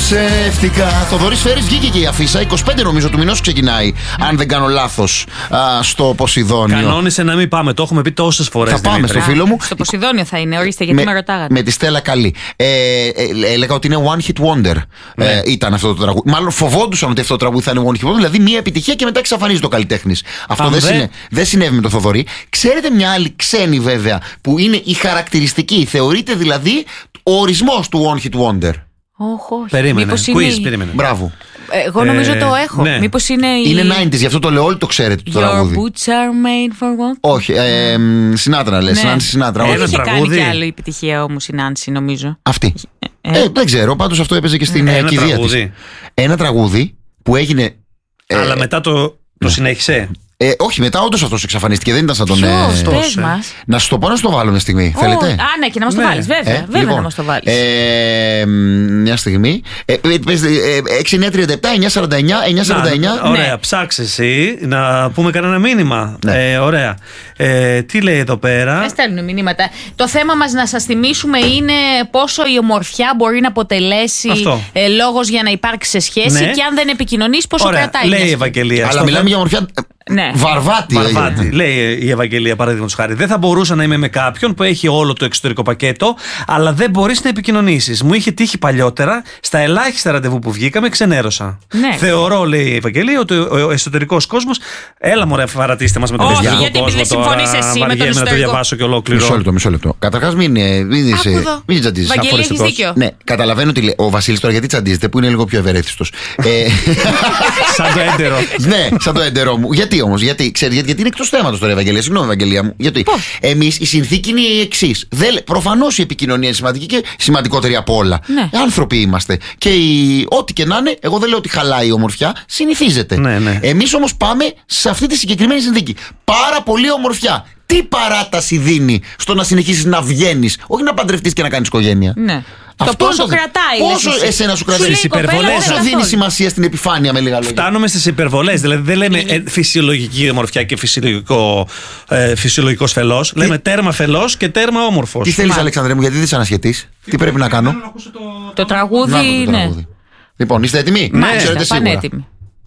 Ψεύτικα. Θοδωρής Φέρης, βγήκε και η αφίσα. 25 νομίζω του μηνός ξεκινάει. Αν δεν κάνω λάθος. Στο Ποσειδόνιο. Κανόνισε να μην πάμε. Το έχουμε πει τόσες φορές. Θα πάμε στο φίλο μου. Στο Ποσειδόνιο θα είναι, ορίστε, γιατί με ρωτάγατε. Με τη Στέλλα Καλή. Έλεγα ότι είναι one hit wonder. Ήταν αυτό το τραγούδι. Μάλλον φοβόντουσαν ότι αυτό το τραγούδι θα είναι one hit wonder. Δηλαδή μία επιτυχία και μετά εξαφανίζεται ο καλλιτέχνης. Αυτό δεν συνέβη με το Θοδωρή. Ξέρετε μια άλλη ξένη βέβαια που είναι η χαρακτηριστική. Θεωρείται δηλαδή ο ορισμός του one hit wonder. Όχι. Περίμενε. Περίμενε. Μπράβο. Εγώ νομίζω το έχω. Ναι. Μήπως είναι. Είναι 90s, γι' αυτό το λέω. Όλοι το ξέρετε το Your τραγούδι. boots are made for what? Όχι. Συνάτρα λες. Νάνση Συνάτρα. Δεν είχε κάνει κι άλλη επιτυχία όμως η Νάνση, νομίζω. Αυτή. Δεν ξέρω. Πάντως αυτό έπαιζε και στην κηδεία της. Ένα τραγούδι που έγινε. Αλλά μετά το συνέχισε. Όχι, μετά όντως αυτός εξαφανίστηκε. Δεν ήταν σαν τον. Πες μας. Να σου το πω να σου το βάλω μια στιγμή. Θέλετε? Ναι, και να μας το βάλεις. Βέβαια, βέβαια να μας το βάλεις. Μια στιγμή. 6937-949-949. Ωραία, ψάξε εσύ να πούμε κανένα μήνυμα. Ωραία. Τι λέει εδώ πέρα? Δεν στέλνουν μηνύματα. Το θέμα μας, να σας θυμίσουμε, είναι πόσο η ομορφιά μπορεί να αποτελέσει λόγος για να υπάρξει σε σχέση, και αν δεν επικοινωνείς, πόσο κρατάει. Λέει η Ευαγγελία. Αλλά μιλάμε για ομορφιά. Ναι. Βαρβάτη. Λέει η Ευαγγελία, παραδείγματος χάρη. Δεν θα μπορούσα να είμαι με κάποιον που έχει όλο το εξωτερικό πακέτο, αλλά δεν μπορείς να επικοινωνήσεις. Μου είχε τύχει παλιότερα, στα ελάχιστα ραντεβού που βγήκαμε, ξενέρωσα. Ναι. Θεωρώ, λέει η Ευαγγελία, ότι ο εσωτερικός κόσμος. Έλα, μωρέ, παρατήστε μας με τον παιδιά. εσωτερικό Γιατί κόσμο. δεν συμφωνείς εσύ με τον εσωτερικό. Να το διαβάσω και ολόκληρο. Μισό λεπτό. Καταρχάς, μην τζαντίζεις. Βαγγέλη, έχεις δίκιο. Ναι, καταλαβαίνω ότι λέει ο Βασίλης τώρα γιατί τζαντίζεται, που είναι λίγο πιο ευερέθιστος. Σαν το έντερο. Ναι, σαν το έντερό μου. Γιατί όμως? Γιατί είναι εκτός θέματος τώρα, Ευαγγελία. Συγγνώμη, Ευαγγελία μου. Γιατί εμείς η συνθήκη είναι η εξής. Προφανώς η επικοινωνία είναι σημαντική και σημαντικότερη από όλα. Ναι. Άνθρωποι είμαστε. Και ό,τι και να είναι, εγώ δεν λέω ότι χαλάει η ομορφιά, συνηθίζεται. Ναι. Εμείς όμως πάμε σε αυτή τη συγκεκριμένη συνθήκη. Πάρα πολύ ομορφιά. Τι παράταση δίνει στο να συνεχίσεις να βγαίνεις, όχι να παντρευτείς και να κάνεις οικογένεια? Ναι. Αυτό το πόσο κρατάει. Πόσο εσένα σου κρατάει? Στις υπερβολές. Πόσο δίνει σημασία στην επιφάνεια, με λίγα λόγια? Φτάνουμε στις υπερβολές. Δηλαδή δεν λέμε φυσιολογική ομορφιά και φυσιολογικός φελός. Λέμε τέρμα φελός και τέρμα όμορφος. Τι θέλεις, Αλεξανδρέ μου, γιατί δεν σε ανασχετείς? Τι πρέπει να κάνω? Το τραγούδι, ναι. Λοιπόν, είστε έτοιμοι? Μάλιστα, πανέτοιμοι.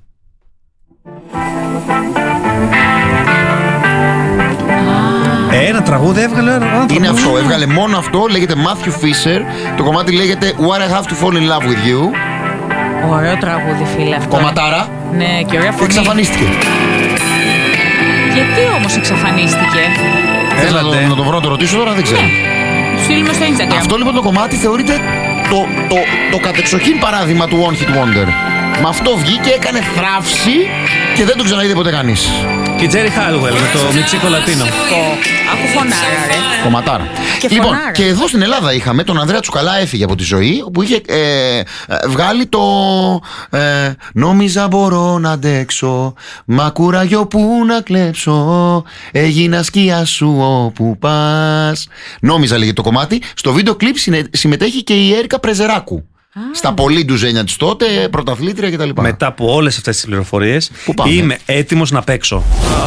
Ένα τραγούδι έβγαλε ένα άνθρωπο. Είναι αυτό, έβγαλε μόνο αυτό. Λέγεται Matthew Fisher. Το κομμάτι λέγεται What I Have to Fall in Love with You. Ωραίο τραγούδι, φίλε, αυτό. Κομματάρα. Ναι, και ωραία φωνή. Εξαφανίστηκε. Γιατί όμως εξαφανίστηκε? Θέλω να το βρω, να το ρωτήσω τώρα, δεν ξέρω. Στείλουμε στο Instagram. Αυτό λοιπόν το κομμάτι θεωρείται το κατεξοχήν παράδειγμα του One Hit Wonder. Με αυτό βγήκε, έκανε θράψη και δεν το ξαναείδε ποτέ κανείς. Και η Τζέρι Χάλουελ με το Μιτσίκο Λατίνο. Άκου φωνάρα, ρε. Κομματάρα. Λοιπόν, φωνάρα. Και εδώ στην Ελλάδα είχαμε τον Ανδρέα Τσουκαλά, έφυγε από τη ζωή, που είχε βγάλει το νόμιζα μπορώ να αντέξω, μα κουραγιό που να κλέψω, έγινα σκιά σου όπου πας. Νόμιζα, λέγεται το κομμάτι. Στο βίντεο κλιπ συμμετέχει και η Έρικα Πρεζεράκου. Στα πολύ ντουζένια της τότε, πρωταθλήτρια κτλ. Μετά από όλες αυτές τις πληροφορίες, είμαι έτοιμος να παίξω.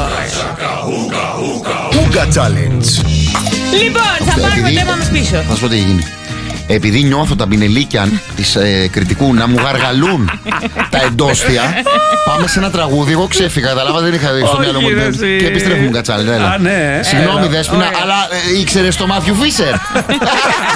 Ούγκα Challenge. Λοιπόν, θα πάρουμε το αίμα μας πίσω. Θα σου πω τι έχει γίνει. Επειδή νιώθω τα πινελίκια της κριτικού να μου γαργαλούν τα εντόστια, πάμε σε ένα τραγούδι. Εγώ ξέφυγα, καταλάβα, δεν είχα στο μυαλό μου. Και επιστρέφουμε, Κατσάλη. Ναι. Συγγνώμη, Δέσποινα, αλλά ήξερες το Matthew Fisher?